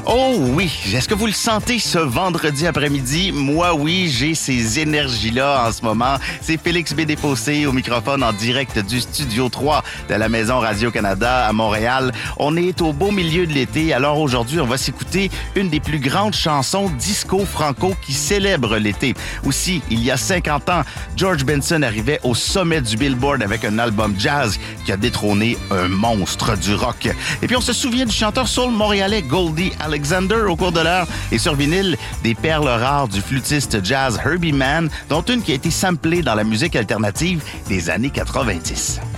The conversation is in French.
Oh oui, est-ce que vous le sentez ce vendredi après-midi? Moi, oui, j'ai ces énergies-là en ce moment. C'est Félix B. Desfossés au microphone en direct du Studio 3 de la Maison Radio-Canada à Montréal. On est au beau milieu de l'été, alors aujourd'hui, on va s'écouter une des plus grandes chansons disco-franco qui célèbre l'été. Aussi, il y a 50 ans, George Benson arrivait au sommet du Billboard avec un album jazz qui a détrôné un monstre du rock. Et puis, on se souvient du chanteur soul montréalais Goldie Alexander au cours de l'heure et sur vinyle, des perles rares du flûtiste jazz Herbie Mann, dont une qui a été samplée dans la musique alternative des années 90.